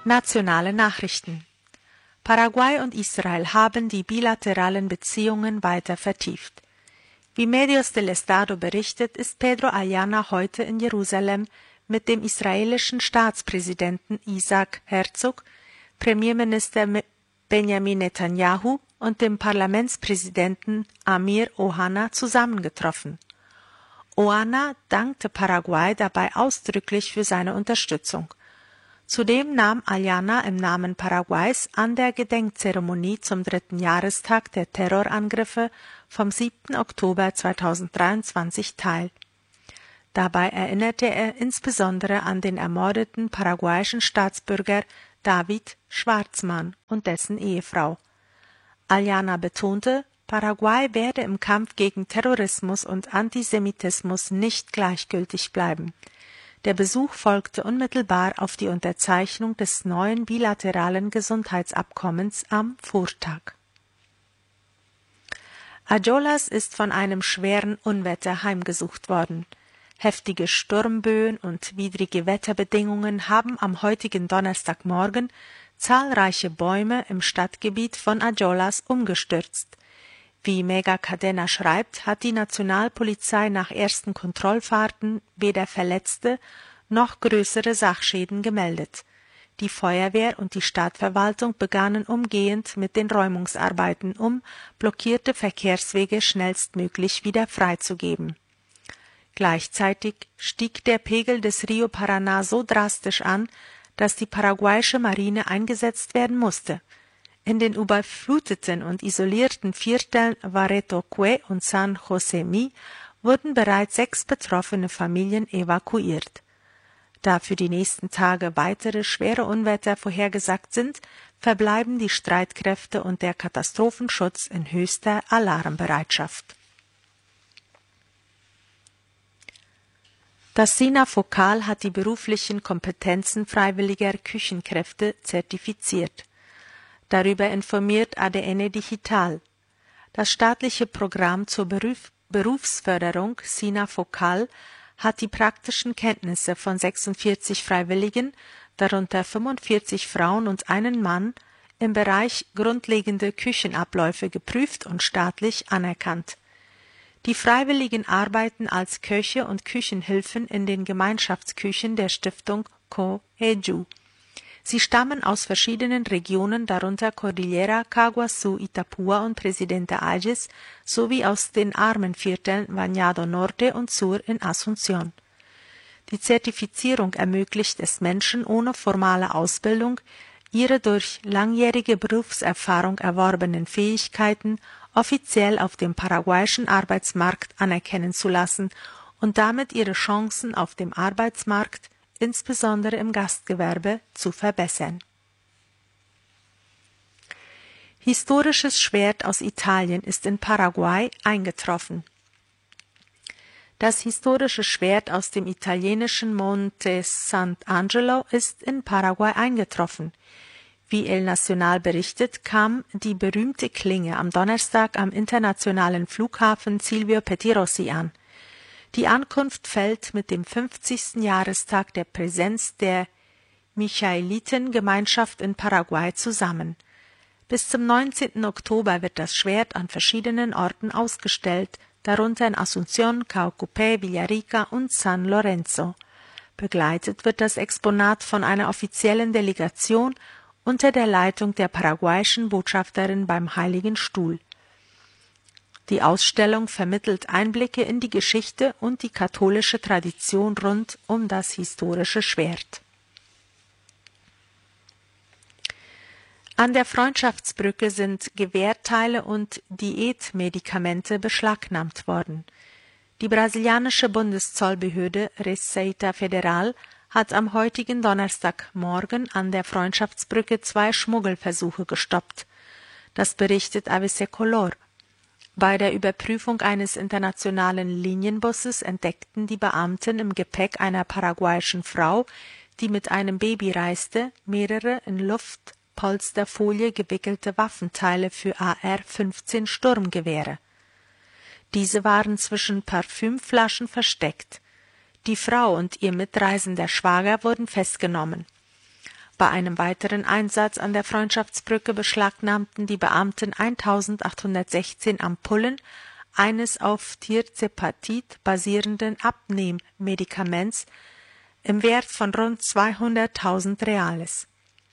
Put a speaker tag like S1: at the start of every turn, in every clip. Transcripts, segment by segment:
S1: Nationale Nachrichten. Paraguay und Israel haben die bilateralen Beziehungen weiter vertieft. Wie Medios del Estado berichtet, ist Pedro Ayala heute in Jerusalem mit dem israelischen Staatspräsidenten Isaac Herzog, Premierminister Benjamin Netanyahu und dem Parlamentspräsidenten Amir Ohana zusammengetroffen. Ohana dankte Paraguay dabei ausdrücklich für seine Unterstützung. Zudem nahm Ayala im Namen Paraguays an der Gedenkzeremonie zum 3. Jahrestag der Terrorangriffe vom 7. Oktober 2023 teil. Dabei erinnerte er insbesondere an den ermordeten paraguayischen Staatsbürger David Schwarzmann und dessen Ehefrau. Ayala betonte, Paraguay werde im Kampf gegen Terrorismus und Antisemitismus nicht gleichgültig bleiben. Der Besuch folgte unmittelbar auf die Unterzeichnung des neuen bilateralen Gesundheitsabkommens am Vortag. Ayolas ist von einem schweren Unwetter heimgesucht worden. Heftige Sturmböen und widrige Wetterbedingungen haben am heutigen Donnerstagmorgen zahlreiche Bäume im Stadtgebiet von Ayolas umgestürzt. Wie Mega Cadena schreibt, hat die Nationalpolizei nach ersten Kontrollfahrten weder Verletzte noch größere Sachschäden gemeldet. Die Feuerwehr und die Stadtverwaltung begannen umgehend mit den Räumungsarbeiten, um blockierte Verkehrswege schnellstmöglich wieder freizugeben. Gleichzeitig stieg der Pegel des Rio Paraná so drastisch an, dass die paraguayische Marine eingesetzt werden musste. In den überfluteten und isolierten Vierteln Varetoque und San José wurden bereits 6 betroffene Familien evakuiert. Da für die nächsten Tage weitere schwere Unwetter vorhergesagt sind, verbleiben die Streitkräfte und der Katastrophenschutz in höchster Alarmbereitschaft. Das SINAFOCAL hat die beruflichen Kompetenzen freiwilliger Küchenkräfte zertifiziert. Darüber informiert ADN Digital. Das staatliche Programm zur Berufsförderung SINAFOCAL hat die praktischen Kenntnisse von 46 Freiwilligen, darunter 45 Frauen und einen Mann, im Bereich grundlegende Küchenabläufe geprüft und staatlich anerkannt. Die Freiwilligen arbeiten als Köche und Küchenhilfen in den Gemeinschaftsküchen der Stiftung COEJU. Sie stammen aus verschiedenen Regionen, darunter Cordillera, Caguazú, Itapúa und Presidente Ayes, sowie aus den Armenvierteln Bañado Norte und Sur in Asunción. Die Zertifizierung ermöglicht es Menschen ohne formale Ausbildung, ihre durch langjährige Berufserfahrung erworbenen Fähigkeiten offiziell auf dem paraguayischen Arbeitsmarkt anerkennen zu lassen und damit ihre Chancen auf dem Arbeitsmarkt, insbesondere im Gastgewerbe, zu verbessern. Historisches Schwert aus Italien ist in Paraguay eingetroffen. Das historische Schwert aus dem italienischen Monte Sant'Angelo ist in Paraguay eingetroffen. Wie El Nacional berichtet, kam die berühmte Klinge am Donnerstag am internationalen Flughafen Silvio Pettirossi an. Die Ankunft fällt mit dem 50. Jahrestag der Präsenz der Michaelitengemeinschaft in Paraguay zusammen. Bis zum 19. Oktober wird das Schwert an verschiedenen Orten ausgestellt, darunter in Asunción, Caucupé, Villarrica und San Lorenzo. Begleitet wird das Exponat von einer offiziellen Delegation unter der Leitung der paraguayischen Botschafterin beim Heiligen Stuhl. Die Ausstellung vermittelt Einblicke in die Geschichte und die katholische Tradition rund um das historische Schwert. An der Freundschaftsbrücke sind Gewehrteile und Diätmedikamente beschlagnahmt worden. Die brasilianische Bundeszollbehörde Receita Federal hat am heutigen Donnerstagmorgen an der Freundschaftsbrücke 2 Schmuggelversuche gestoppt. Das berichtet ABC Color. Bei der Überprüfung eines internationalen Linienbusses entdeckten die Beamten im Gepäck einer paraguayischen Frau, die mit einem Baby reiste, mehrere in Luftpolsterfolie gewickelte Waffenteile für AR-15 Sturmgewehre. Diese waren zwischen Parfümflaschen versteckt. Die Frau und ihr mitreisender Schwager wurden festgenommen. Bei einem weiteren Einsatz an der Freundschaftsbrücke beschlagnahmten die Beamten 1816 Ampullen eines auf Tirzepatid basierenden Abnehmmedikaments im Wert von rund 200.000 Reales.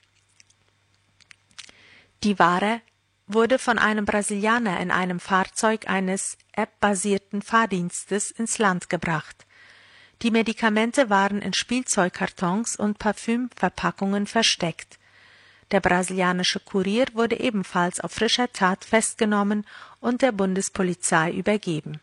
S1: Die Ware wurde von einem Brasilianer in einem Fahrzeug eines App-basierten Fahrdienstes ins Land gebracht. Die Medikamente waren in Spielzeugkartons und Parfümverpackungen versteckt. Der brasilianische Kurier wurde ebenfalls auf frischer Tat festgenommen und der Bundespolizei übergeben.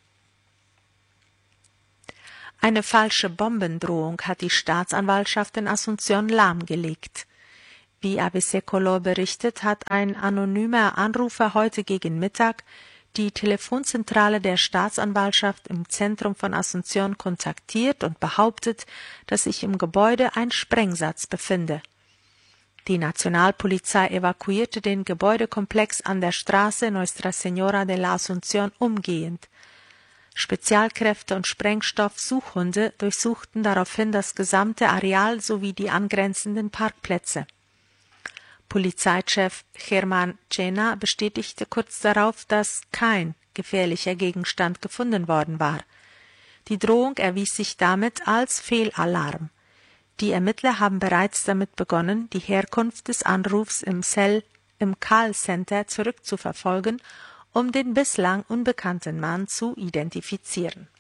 S1: Eine falsche Bombendrohung hat die Staatsanwaltschaft in Asunción lahmgelegt. Wie ABC Color berichtet, hat ein anonymer Anrufer heute gegen Mittag die Telefonzentrale der Staatsanwaltschaft im Zentrum von Asunción kontaktiert und behauptet, dass sich im Gebäude ein Sprengsatz befinde. Die Nationalpolizei evakuierte den Gebäudekomplex an der Straße Nuestra Señora de la Asunción umgehend. Spezialkräfte und Sprengstoffsuchhunde durchsuchten daraufhin das gesamte Areal sowie die angrenzenden Parkplätze. Polizeichef Germán Chena bestätigte kurz darauf, dass kein gefährlicher Gegenstand gefunden worden war. Die Drohung erwies sich damit als Fehlalarm. Die Ermittler haben bereits damit begonnen, die Herkunft des Anrufs im Call-Center zurückzuverfolgen, um den bislang unbekannten Mann zu identifizieren.